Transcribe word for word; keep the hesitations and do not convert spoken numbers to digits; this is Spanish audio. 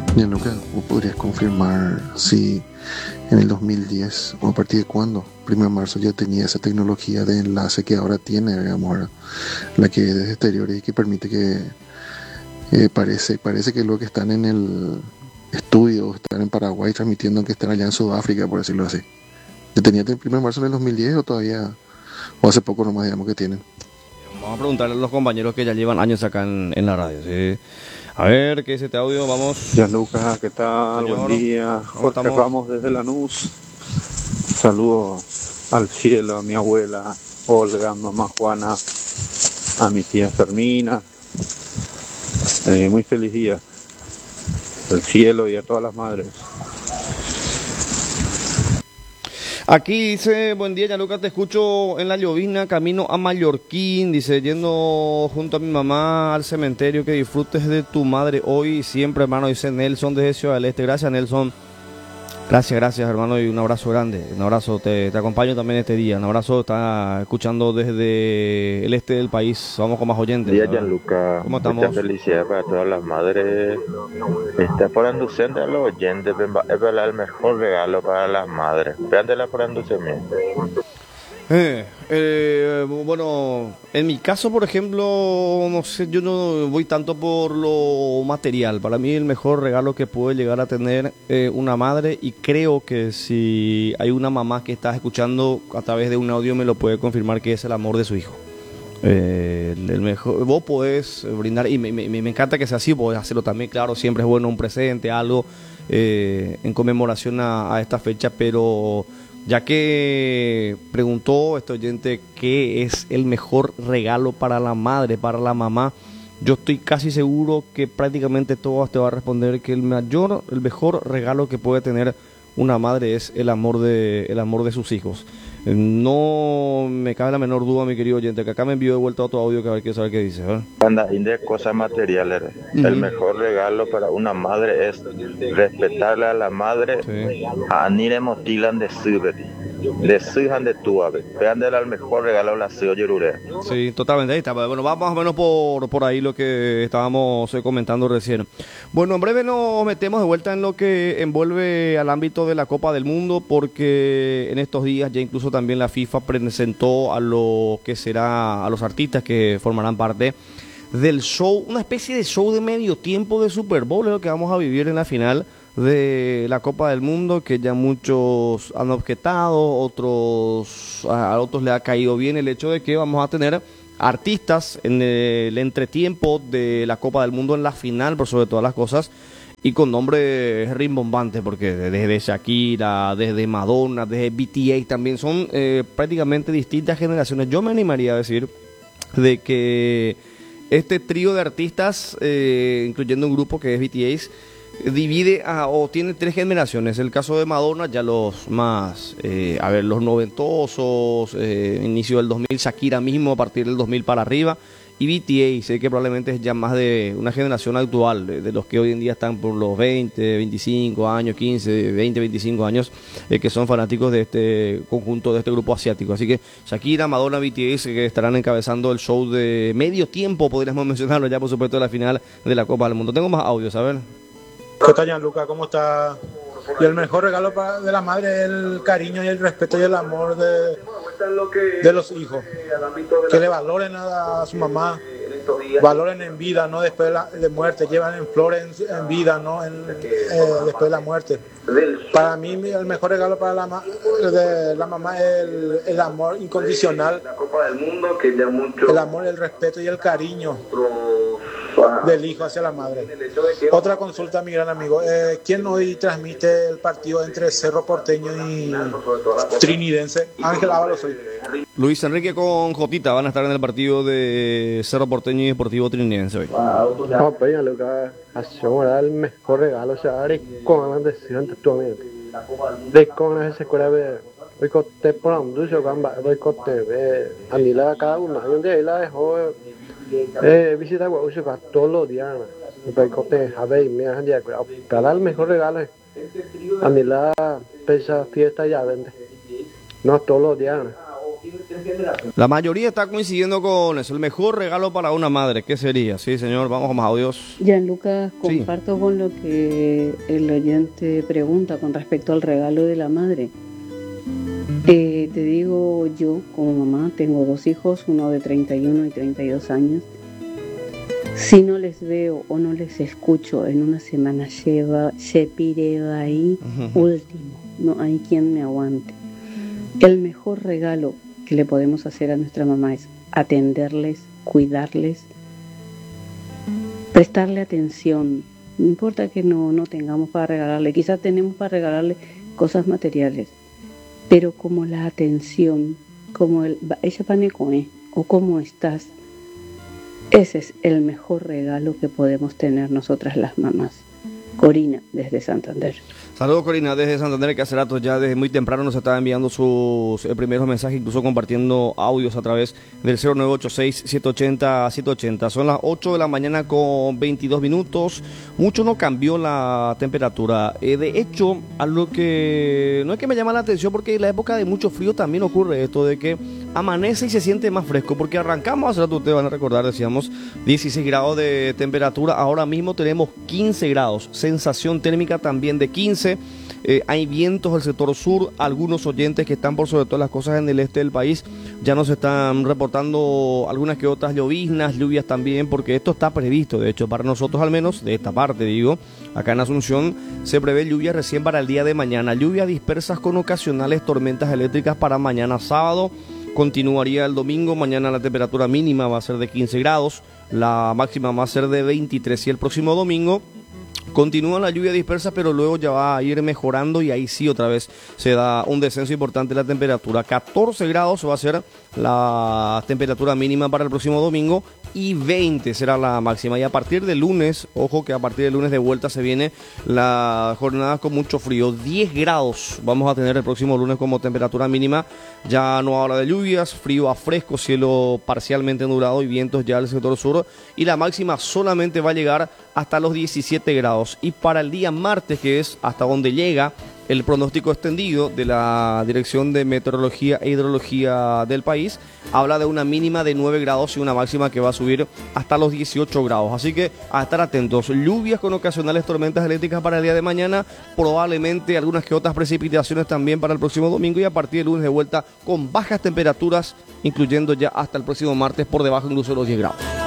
Gianluca, ¿vos podrías confirmar si en el dos mil diez o a partir de cuándo, primero de marzo, ya tenía esa tecnología de enlace que ahora tiene, digamos, ahora, la que es desde exteriores y que permite que eh, parece, parece que lo que están en el estudio, están en Paraguay transmitiendo que están allá en Sudáfrica, por decirlo así? ¿Ya tenía el primero de marzo en el dos mil diez o todavía, o hace poco nomás, digamos, que tienen? Vamos a preguntarle a los compañeros que ya llevan años acá en, en la radio, ¿sí? A ver, ¿qué es este audio? Vamos. Gianluca, ¿qué tal? Señor, buen día. ¿cómo Jorge estamos? Ramos desde Lanús. Saludos al cielo, a mi abuela Olga, a mamá Juana, a mi tía Fermina. Eh, muy feliz día. Al cielo y a todas las madres. Aquí dice, buen día, Gianluca, te escucho en la llovizna, camino a Mallorquín, dice, yendo junto a mi mamá al cementerio, que disfrutes de tu madre hoy y siempre, hermano, dice Nelson desde Ciudad del Este. Gracias, Nelson. Gracias, gracias, hermano, y un abrazo grande, un abrazo, te, te acompaño también este día, un abrazo, está escuchando desde el este del país. Vamos con más oyentes. Día Gianluca, ¿Cómo estamos? mucha felicidad para todas las madres. Está por inducente a los oyentes, es verdad, el mejor regalo para las madres. Véandela por inducimiento. Eh, eh, bueno, en mi caso, por ejemplo, no sé, yo no voy tanto por lo material. Para mí el mejor regalo que puede llegar a tener eh, una madre, y creo que si hay una mamá que está escuchando a través de un audio me lo puede confirmar, que es el amor de su hijo. Eh, el, el mejor, vos podés brindar, y me, me, me encanta que sea así, podés hacerlo también, claro, siempre es bueno un presente, algo eh, en conmemoración a, a esta fecha, pero ya que preguntó este oyente qué es el mejor regalo para la madre, para la mamá, yo estoy casi seguro que prácticamente todos te va a responder que el mayor, el mejor regalo que puede tener una madre es el amor de, el amor de sus hijos. No me cabe la menor duda, mi querido oyente, que acá me envió de vuelta otro audio que a ver, quiero saber qué dice. ¿Eh? Anda, de cosas materiales. Uh-huh. El mejor regalo para una madre es respetarle a la madre. Sí. A Anire Motilan de Siberi. De Sijan de Tuave. Véandela el mejor regalo a la Sio Yerure. Sí, totalmente. Ahí está. Bueno, va más o menos por, por ahí lo que estábamos eh, comentando recién. Bueno, en breve nos metemos de vuelta en lo que envuelve al ámbito de la Copa del Mundo, porque en estos días ya incluso también la FIFA presentó a lo que será, a los artistas que formarán parte del show, una especie de show de medio tiempo de Super Bowl, es lo que vamos a vivir en la final de la Copa del Mundo, que ya muchos han objetado, otros a otros le ha caído bien el hecho de que vamos a tener artistas en el entretiempo de la Copa del Mundo en la final, por sobre todas las cosas, y con nombres rimbombantes, porque desde Shakira, desde Madonna, desde B T S también son eh, prácticamente distintas generaciones. Yo me animaría a decir de que este trío de artistas, eh, incluyendo un grupo que es B T S, divide a, o tiene tres generaciones. El caso de Madonna, ya los más, eh, a ver, los noventosos, eh, inicio del dos mil, Shakira mismo a partir del dos mil para arriba, y B T S, sé que probablemente es ya más de una generación actual, de, de los que hoy en día están por los veinte, veinticinco años, quince, veinte, veinticinco años, eh, que son fanáticos de este conjunto, de este grupo asiático. Así que Shakira, Madonna, B T S, que estarán encabezando el show de medio tiempo, podríamos mencionarlo ya, por supuesto, de la final de la Copa del Mundo. Tengo más audios, a ver. ¿Qué tal, Gianluca? ¿Cómo está? Y el mejor regalo para, de la madre es el cariño y el respeto y el amor de, de los hijos. Que le valoren a, a su mamá, valoren en vida, no después de, la, de muerte, llevan en flores en, en vida, no en, eh, después de la muerte. Para mí el mejor regalo para la, de la mamá es el, el amor incondicional, el amor, el respeto y el cariño del hijo hacia la madre. Otra consulta, mi gran amigo, eh, ¿quién hoy transmite el partido entre Cerro Porteño y Trinidense? Ángel Ábalos hoy. Luis Enrique con Jotita van a estar en el partido de Cerro Porteño y Deportivo Trinidense hoy. No, pero lo que hacemos era el mejor regalo, o sea, eres con la decisión de tu amigo. De con esa escuela de hoy coste por un dulce, hoy coste de Anila cada uno, y un día ahí la dejó eh, visita a todos los días, hoy coste a ver, me han ya, para el mejor regalo es Anila pesa fiesta ya vende, no todos los días. La mayoría está coincidiendo con eso. El mejor regalo para una madre, ¿qué sería? Sí, señor, vamos con más audios. Gianluca, comparto sí. con lo que el oyente pregunta con respecto al regalo de la madre. Eh, te digo, yo como mamá tengo dos hijos, uno de treinta y uno y treinta y dos años. Si no les veo o no les escucho en una semana, lleva, se pireba ahí, uh-huh. último, no hay quien me aguante. El mejor regalo que le podemos hacer a nuestra mamá es atenderles, cuidarles, prestarle atención. No importa que no, no tengamos para regalarle, quizás tenemos para regalarle cosas materiales, pero como la atención, como el ella panecoe o cómo estás, ese es el mejor regalo que podemos tener nosotras las mamás. Corina, desde Santander. Saludos, Corina, desde Santander, que hace rato ya desde muy temprano nos estaba enviando sus eh, primeros mensajes, incluso compartiendo audios a través del cero nueve ocho seis, siete ocho cero, siete ocho cero. Son las ocho de la mañana con veintidós minutos. Mucho no cambió la temperatura. Eh, de hecho, algo que no es que me llama la atención, porque en la época de mucho frío también ocurre esto de que amanece y se siente más fresco, porque arrancamos hace rato, ustedes van a recordar, decíamos dieciséis grados de temperatura, ahora mismo tenemos quince grados, sensación térmica también de quince. Eh, hay vientos del sector sur, algunos oyentes que están por sobre todas las cosas en el este del país ya nos están reportando algunas que otras lloviznas, lluvias también, porque esto está previsto, de hecho para nosotros al menos, de esta parte digo, acá en Asunción se prevé lluvia recién para el día de mañana, lluvias dispersas con ocasionales tormentas eléctricas para mañana sábado. Continuaría el domingo, mañana la temperatura mínima va a ser de quince grados, la máxima va a ser de veintitrés y el próximo domingo continúa la lluvia dispersa, pero luego ya va a ir mejorando y ahí sí otra vez se da un descenso importante de la temperatura. catorce grados va a ser la temperatura mínima para el próximo domingo y veinte será la máxima. Y a partir del lunes, ojo que a partir del lunes de vuelta se viene la jornada con mucho frío. diez grados vamos a tener el próximo lunes como temperatura mínima. Ya no habla de lluvias, frío a fresco, cielo parcialmente nublado y vientos ya del sector sur. Y la máxima solamente va a llegar hasta los diecisiete grados. Y para el día martes, que es hasta donde llega el pronóstico extendido de la Dirección de Meteorología e Hidrología del país, habla de una mínima de nueve grados y una máxima que va a subir hasta los dieciocho grados. Así que a estar atentos. Lluvias con ocasionales tormentas eléctricas para el día de mañana, probablemente algunas que otras precipitaciones también para el próximo domingo y a partir del lunes de vuelta con bajas temperaturas, incluyendo ya hasta el próximo martes por debajo incluso de los diez grados.